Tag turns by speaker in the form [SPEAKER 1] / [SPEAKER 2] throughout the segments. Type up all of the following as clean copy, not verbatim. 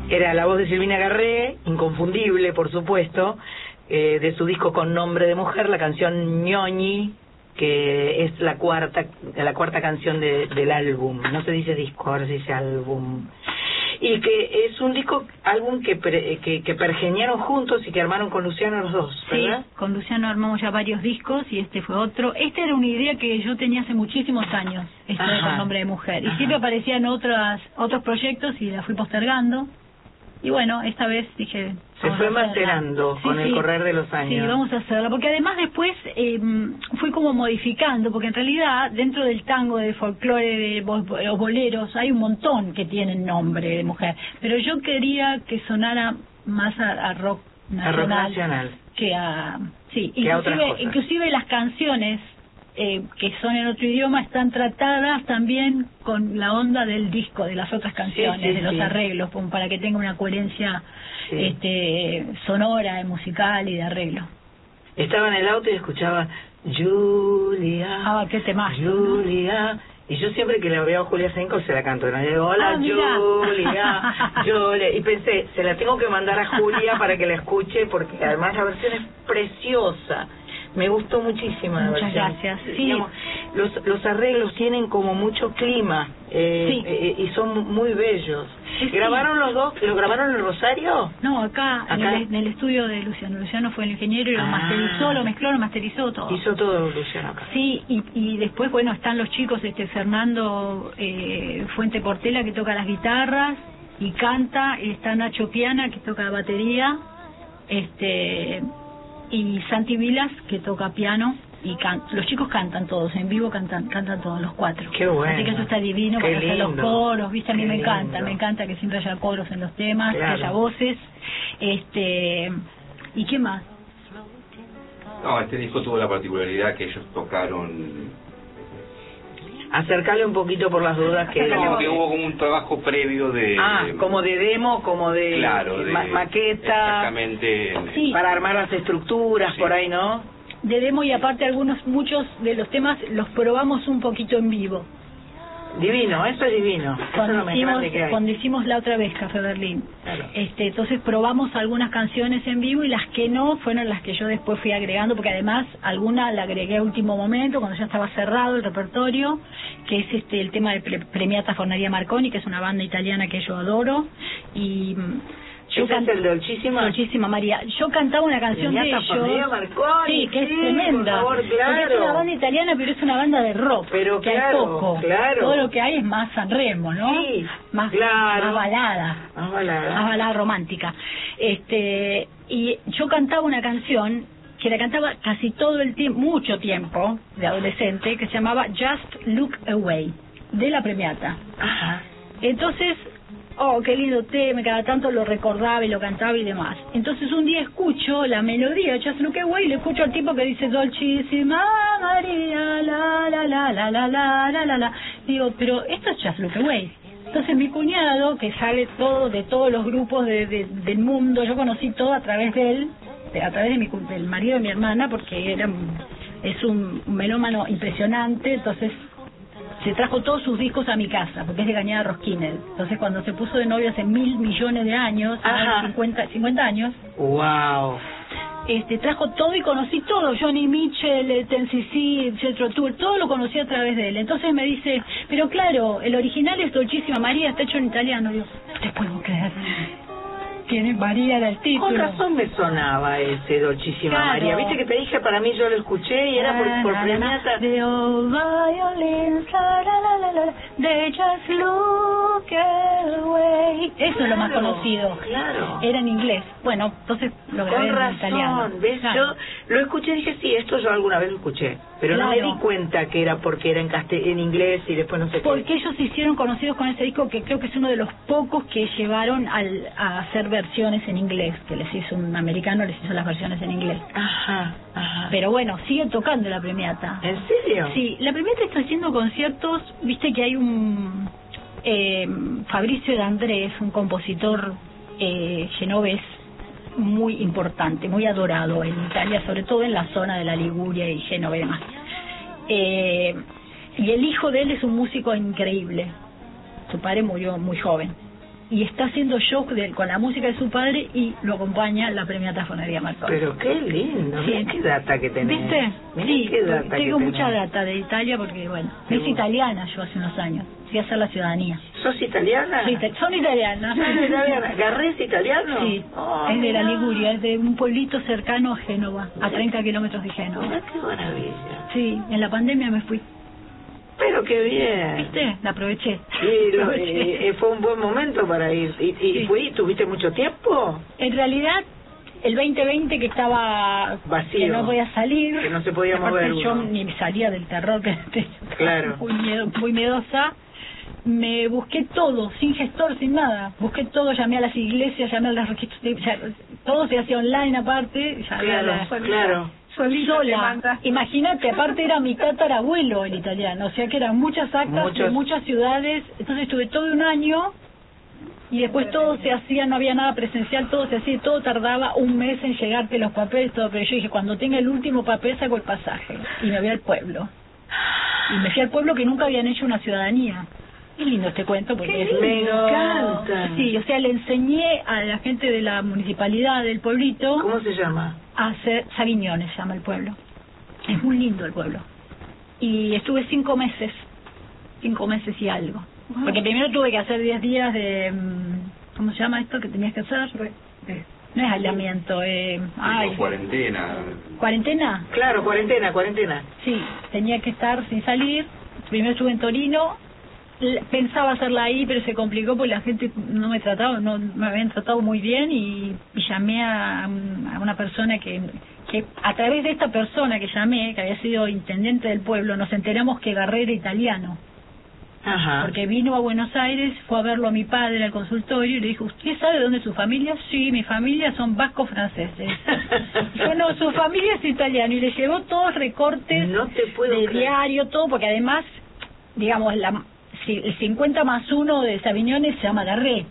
[SPEAKER 1] Era la voz de Silvina Garré, inconfundible, por supuesto, de su disco Con Nombre de Mujer, la canción Ñoñi, que es la cuarta canción del álbum. No se dice disco, ahora se dice álbum. Y que es un álbum que pergeñaron juntos y que armaron con Luciano los dos, ¿verdad?
[SPEAKER 2] Sí, con Luciano armamos ya varios discos y este fue otro. Esta era una idea que yo tenía hace muchísimos años, esto de Con Nombre de Mujer. Y siempre aparecían otros proyectos y la fui postergando. Y bueno, esta vez dije...
[SPEAKER 1] Se fue macerando con el correr de los años.
[SPEAKER 2] Sí, vamos a hacerla, porque además después fui como modificando, porque en realidad dentro del tango, del folclore, de los boleros, hay un montón que tienen nombre de mujer, pero yo quería que sonara más a rock nacional.
[SPEAKER 1] A rock nacional.
[SPEAKER 2] Que a... Sí,
[SPEAKER 1] que
[SPEAKER 2] inclusive las canciones que son en otro idioma están tratadas también con la onda del disco, de las otras canciones, de los arreglos, como para que tenga una coherencia sonora, musical y de arreglo.
[SPEAKER 1] Estaba en el auto y escuchaba Julia,
[SPEAKER 2] qué temazo,
[SPEAKER 1] Julia, ¿no? Y yo siempre que la veo a Julia Senko se la canto, ¿no? Y digo, hola Julia, Julia, y pensé, se la tengo que mandar a Julia para que la escuche, porque además la versión es preciosa. Me gustó muchísimo la versión.
[SPEAKER 2] Muchas gracias. Sí.
[SPEAKER 1] Digamos, los arreglos tienen como mucho clima y son muy bellos. ¿Grabaron los dos? ¿Lo grabaron en Rosario?
[SPEAKER 2] No, acá. En el estudio de Luciano. Luciano fue el ingeniero y lo masterizó, lo mezcló, lo masterizó todo.
[SPEAKER 1] Hizo todo Luciano acá.
[SPEAKER 2] Sí, y después, bueno, están los chicos, Fernando Fuente Portela, que toca las guitarras y canta, y está Nacho Piana, que toca la batería, y Santi Vilas, que toca piano, y los chicos cantan todos, en vivo cantan todos los cuatro.
[SPEAKER 1] Qué bueno.
[SPEAKER 2] Así que eso está divino, para hacer los coros, ¿viste? A mí me encanta que siempre haya coros en los temas, que haya voces. ¿Y qué más?
[SPEAKER 3] No, este disco tuvo la particularidad que ellos tocaron...
[SPEAKER 1] Acercarle un poquito por las dudas que...
[SPEAKER 3] No, que hubo como un trabajo previo de...
[SPEAKER 1] como de demo, como de, maqueta...
[SPEAKER 3] Exactamente.
[SPEAKER 2] Sí.
[SPEAKER 1] Para armar las estructuras, por ahí, ¿no?
[SPEAKER 2] De demo, y aparte muchos de los temas los probamos un poquito en vivo.
[SPEAKER 1] Divino, eso es divino.
[SPEAKER 2] Cuando hicimos la otra vez Café Berlín, claro. Entonces probamos algunas canciones en vivo y las que no fueron las que yo después fui agregando, porque además alguna la agregué a último momento cuando ya estaba cerrado el repertorio, que es el tema de Premiata Forneria Marconi, que es una banda italiana que yo adoro, y
[SPEAKER 1] ¿Ese es el Dolcísima?
[SPEAKER 2] Dolcísima María. Yo cantaba una canción de ellos.
[SPEAKER 1] Marconi,
[SPEAKER 2] que es tremenda.
[SPEAKER 1] Por favor, claro.
[SPEAKER 2] Porque es una banda italiana, pero es una banda de rock.
[SPEAKER 1] Pero
[SPEAKER 2] que hay poco.
[SPEAKER 1] Claro.
[SPEAKER 2] Todo lo que hay es más Sanremo, ¿no?
[SPEAKER 1] Sí,
[SPEAKER 2] más balada. Más balada romántica. Y yo cantaba una canción que la cantaba casi todo el tiempo, mucho tiempo, de adolescente, que se llamaba Just Look Away, de la Premiata.
[SPEAKER 1] Ajá.
[SPEAKER 2] Entonces... qué lindo tema, cada tanto lo recordaba y lo cantaba y demás. Entonces un día escucho la melodía de Just Look Away y le escucho al tipo que dice Dolcísima María, la la la la la la la la la. Digo, pero esto es Just Look Away. Entonces mi cuñado, que sabe todo de todos los grupos del mundo, yo conocí todo a través de él, a través del marido de mi hermana, porque es un melómano impresionante, entonces... se trajo todos sus discos a mi casa, porque es de Cañada Rosquinel. Entonces, cuando se puso de novio hace 1.000 millones de años, 50 años,
[SPEAKER 1] wow,
[SPEAKER 2] trajo todo y conocí todo, Johnny Mitchell, Ten-CC, Jethro Tull, todo lo conocí a través de él. Entonces me dice, pero claro, el original es Dolcísima María, está hecho en italiano. Yo, no te puedo creer. Tiene María era el título.
[SPEAKER 1] Con razón me sonaba ese Dolcísima María. Viste que te dije, para mí yo lo escuché y era por Premiata.
[SPEAKER 2] The old violins, they just look away. Eso es lo más conocido.
[SPEAKER 1] Claro.
[SPEAKER 2] Era en inglés. Bueno, entonces lo grabé en italiano.
[SPEAKER 1] ¿Ves? Claro. Yo lo escuché y dije, sí, esto yo alguna vez lo escuché. Pero no me di cuenta que era porque era en inglés y después no sé qué.
[SPEAKER 2] Porque ellos se hicieron conocidos con ese disco, que creo que es uno de los pocos que llevaron a hacer versiones en inglés, que les hizo un americano, les hizo las versiones en inglés.
[SPEAKER 1] Ajá.
[SPEAKER 2] Pero bueno, sigue tocando la Premiata.
[SPEAKER 1] ¿En serio?
[SPEAKER 2] Sí, la Premiata está haciendo conciertos, viste que hay un Fabricio de Andrés, un compositor genovés muy importante, muy adorado en Italia, sobre todo en la zona de la Liguria y Génova y demás. Y el hijo de él es un músico increíble. Su padre murió muy joven. y está haciendo shows con la música de su padre y lo acompaña la premiata Fonería Marconi.
[SPEAKER 1] Pero qué lindo,
[SPEAKER 2] Sí.
[SPEAKER 1] mirá qué data que tenés.
[SPEAKER 2] ¿Viste?
[SPEAKER 1] Mirá
[SPEAKER 2] Sí,
[SPEAKER 1] qué data
[SPEAKER 2] tengo
[SPEAKER 1] que
[SPEAKER 2] mucha
[SPEAKER 1] tenés.
[SPEAKER 2] data de Italia porque, bueno,
[SPEAKER 1] Seguro.
[SPEAKER 2] es italiana yo hace unos años. Fui a hacer la ciudadanía.
[SPEAKER 1] ¿Sos italiana?
[SPEAKER 2] Sí, son italianas.
[SPEAKER 1] ¿Sos italiana? ¿Garré es italiano?
[SPEAKER 2] Sí,
[SPEAKER 1] Oh,
[SPEAKER 2] es de la
[SPEAKER 1] mirá.
[SPEAKER 2] Liguria, es de un pueblito cercano a Génova, a 30 kilómetros de Génova.
[SPEAKER 1] Mirá qué maravilla.
[SPEAKER 2] Sí, en la pandemia me fui.
[SPEAKER 1] Pero qué bien.
[SPEAKER 2] ¿Viste? La aproveché.
[SPEAKER 1] Sí,
[SPEAKER 2] Aproveché.
[SPEAKER 1] fue un buen momento para ir. ¿Y
[SPEAKER 2] Sí.
[SPEAKER 1] tuviste mucho tiempo?
[SPEAKER 2] En realidad, el 2020 que estaba
[SPEAKER 1] Vacío.
[SPEAKER 2] que no podía salir,
[SPEAKER 1] Que no se podía
[SPEAKER 2] aparte
[SPEAKER 1] mover
[SPEAKER 2] yo
[SPEAKER 1] uno.
[SPEAKER 2] ni salía del terror que
[SPEAKER 1] Claro.
[SPEAKER 2] muy miedosa. Me busqué todo, sin gestor, sin nada. Busqué todo, llamé a las iglesias, llamé a los registros, todo se hacía online aparte. Llamé a
[SPEAKER 1] Claro,
[SPEAKER 2] la-
[SPEAKER 1] claro.
[SPEAKER 4] Solita te
[SPEAKER 2] sola.
[SPEAKER 4] mandaste.
[SPEAKER 2] Imagínate, aparte era mi tatarabuelo el italiano, o sea que eran muchas actas de muchas ciudades. Entonces estuve todo un año y después todo se hacía, no había nada presencial, todo se hacía, todo tardaba un mes en llegarte los papeles, todo. Pero yo dije, cuando tenga el último papel saco el pasaje y me voy al pueblo. Y me fui al pueblo que nunca habían hecho una ciudadanía. Qué lindo este cuento porque
[SPEAKER 1] Qué
[SPEAKER 2] es
[SPEAKER 1] lindo.
[SPEAKER 2] lindo.
[SPEAKER 1] Me encanta.
[SPEAKER 2] Sí, o sea, le enseñé a la gente de la municipalidad del pueblito
[SPEAKER 1] ¿Cómo se llama?
[SPEAKER 2] a hacer Saguiñones, se llama el pueblo. Es muy lindo el pueblo. Y estuve 5 meses y algo. Porque primero tuve que hacer 10 días de... ¿Cómo se llama esto que tenías que hacer? No es aislamiento,
[SPEAKER 3] Tipo cuarentena.
[SPEAKER 2] ¿cuarentena?
[SPEAKER 1] Claro, cuarentena.
[SPEAKER 2] Sí, tenía que estar sin salir. Primero estuve en Torino. Pensaba hacerla ahí, pero se complicó porque la gente no me trataba, no me habían tratado muy bien y llamé a una persona que a través de esta persona que llamé, que había sido intendente del pueblo, nos enteramos que Garré era italiano.
[SPEAKER 1] Ajá.
[SPEAKER 2] Porque vino a Buenos Aires, fue a verlo a mi padre al consultorio y le dijo, ¿usted sabe de dónde es su familia? Sí, mi familia son vascos franceses. Dijo, no, su familia es italiana y le llevó todos recortes
[SPEAKER 1] No te puedo
[SPEAKER 2] de
[SPEAKER 1] creer.
[SPEAKER 2] diario, todo, porque además, digamos, el 50 más 1 de Saviñones se llama Garré.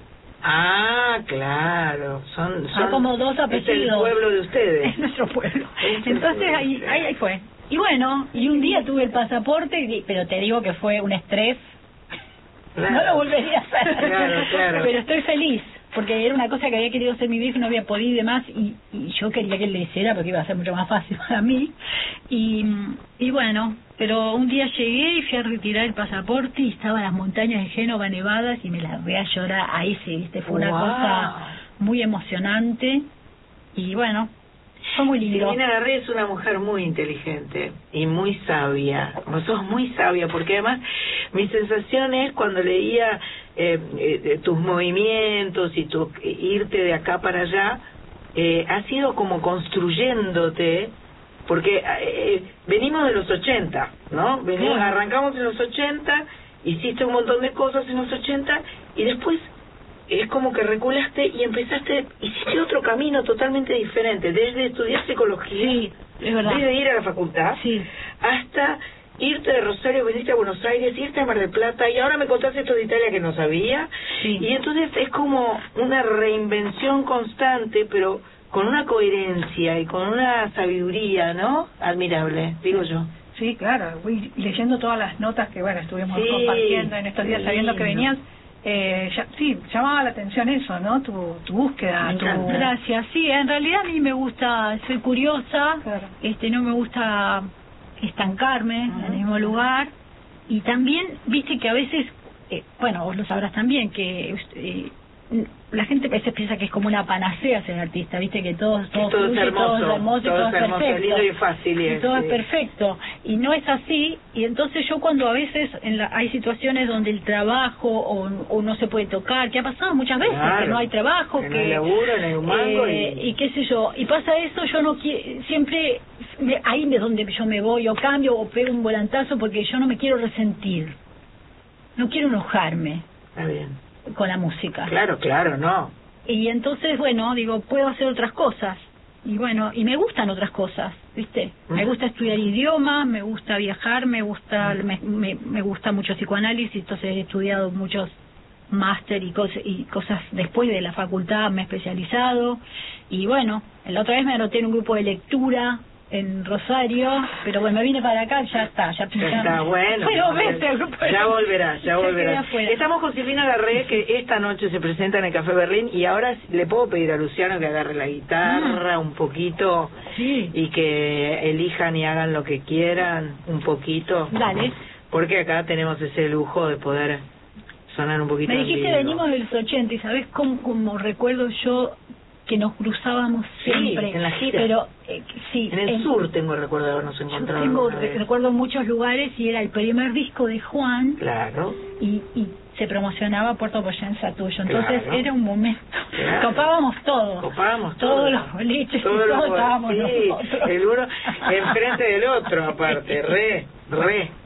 [SPEAKER 1] Ah, claro. Son
[SPEAKER 2] como dos
[SPEAKER 1] Es el
[SPEAKER 2] apellidos.
[SPEAKER 1] pueblo de ustedes.
[SPEAKER 2] Es nuestro pueblo.
[SPEAKER 1] Es el
[SPEAKER 2] Entonces
[SPEAKER 1] pueblo.
[SPEAKER 2] ahí fue. Y bueno, y un día tuve el pasaporte, pero te digo que fue un estrés.
[SPEAKER 1] Claro.
[SPEAKER 2] No lo volvería a hacer.
[SPEAKER 1] Claro.
[SPEAKER 2] Pero estoy feliz, porque era una cosa que había querido hacer mi viejo y no había podido y demás, y yo quería que él le hiciera porque iba a ser mucho más fácil para mí. Y bueno, pero un día llegué y fui a retirar el pasaporte y estaban las montañas de Génova nevadas y me largué a llorar. Ahí sí, ¿viste? Fue una
[SPEAKER 1] Wow.
[SPEAKER 2] cosa muy emocionante y bueno, fue muy lindo.
[SPEAKER 1] Silvina Garré es una mujer muy inteligente y muy sabia. Vos sos muy sabia, porque además mi sensación es cuando leía tus movimientos y tu irte de acá para allá, has ido como construyéndote, porque venimos de los 80, ¿no?
[SPEAKER 2] Claro.
[SPEAKER 1] Arrancamos en los 80, hiciste un montón de cosas en los 80 y después es como que reculaste y hiciste otro camino totalmente diferente, desde estudiar psicología,
[SPEAKER 2] Sí, es verdad.
[SPEAKER 1] desde ir a la facultad,
[SPEAKER 2] Sí.
[SPEAKER 1] hasta irte de Rosario, venirte a Buenos Aires, irte a Mar del Plata, y ahora me contaste esto de Italia que no sabía,
[SPEAKER 2] Sí.
[SPEAKER 1] y entonces es como una reinvención constante, pero con una coherencia y con una sabiduría, ¿no? Admirable, digo yo.
[SPEAKER 4] Sí, claro, voy leyendo todas las notas que, bueno, estuvimos
[SPEAKER 1] Sí,
[SPEAKER 4] compartiendo en estos días,
[SPEAKER 1] qué
[SPEAKER 4] sabiendo que
[SPEAKER 1] lindo.
[SPEAKER 4] venías. Sí, llamaba la atención eso, ¿no? Tu búsqueda,
[SPEAKER 1] Me encanta.
[SPEAKER 2] Gracias. Sí, en realidad a mí me gusta, soy curiosa,
[SPEAKER 4] Claro.
[SPEAKER 2] no me gusta estancarme en el mismo lugar, y también, viste que a veces, bueno, vos lo sabrás también, que la gente a veces piensa que es como una panacea ser artista, viste que todo
[SPEAKER 1] todo es
[SPEAKER 2] fluye,
[SPEAKER 1] hermoso,
[SPEAKER 2] todo es hermoso y
[SPEAKER 1] todo
[SPEAKER 2] todo
[SPEAKER 1] es
[SPEAKER 2] es
[SPEAKER 1] hermoso,
[SPEAKER 2] perfecto,
[SPEAKER 1] lindo y fácil,
[SPEAKER 2] y todo
[SPEAKER 1] sí.
[SPEAKER 2] es perfecto, y no es así. Y entonces yo, cuando a veces hay situaciones donde el trabajo o no se puede tocar, que ha pasado muchas veces,
[SPEAKER 1] Claro.
[SPEAKER 2] que no hay trabajo,
[SPEAKER 1] Que no hay laburo, no hay un mango,
[SPEAKER 2] y qué sé yo, y pasa eso, yo no quiero, siempre ahí es donde yo me voy, o cambio, o pego un volantazo, porque yo no me quiero resentir, no quiero enojarme
[SPEAKER 1] Está bien.
[SPEAKER 2] con la música.
[SPEAKER 1] Claro, no.
[SPEAKER 2] Y entonces, bueno, digo, puedo hacer otras cosas. Y bueno, y me gustan otras cosas, ¿viste? Me
[SPEAKER 1] Ujú.
[SPEAKER 2] gusta estudiar idiomas, me gusta viajar, me gusta me gusta mucho psicoanálisis, entonces he estudiado muchos máster y cosas después de la facultad, me he especializado. Y bueno, la otra vez me anoté en un grupo de lectura en Rosario, pero bueno, me vine para acá, ya está, ya
[SPEAKER 1] está bueno.
[SPEAKER 2] Fue 2 veces.
[SPEAKER 1] Ya volverás, ya volverás.
[SPEAKER 2] afuera.
[SPEAKER 1] Estamos con Silvina Garré, que esta noche se presenta en el Café Berlín, y ahora le puedo pedir a Luciano que agarre la guitarra un poquito,
[SPEAKER 2] Sí.
[SPEAKER 1] y que elijan y hagan lo que quieran un poquito.
[SPEAKER 2] Dale.
[SPEAKER 1] Porque acá tenemos ese lujo de poder sonar un poquito.
[SPEAKER 2] Me
[SPEAKER 1] en
[SPEAKER 2] dijiste
[SPEAKER 1] vivo.
[SPEAKER 2] venimos de los 80 y ¿sabés cómo recuerdo yo que nos cruzábamos
[SPEAKER 1] Sí,
[SPEAKER 2] siempre?
[SPEAKER 1] en la gira.
[SPEAKER 2] Pero sí,
[SPEAKER 1] En el sur tengo el recuerdo de habernos
[SPEAKER 2] yo
[SPEAKER 1] encontrado.
[SPEAKER 2] tengo
[SPEAKER 1] alguna vez.
[SPEAKER 2] recuerdo muchos lugares y era el primer disco de Juan
[SPEAKER 1] Claro.
[SPEAKER 2] y se promocionaba Puerto Poyenza Tuyo, entonces
[SPEAKER 1] Claro.
[SPEAKER 2] era un momento.
[SPEAKER 1] Claro.
[SPEAKER 2] Copábamos todo.
[SPEAKER 1] Copábamos
[SPEAKER 2] todos
[SPEAKER 1] todo.
[SPEAKER 2] los boliches,
[SPEAKER 1] Todos
[SPEAKER 2] y
[SPEAKER 1] los
[SPEAKER 2] todos
[SPEAKER 1] bol-
[SPEAKER 2] estábamos
[SPEAKER 1] sí,
[SPEAKER 2] nosotros.
[SPEAKER 1] el uno enfrente del otro, aparte, re.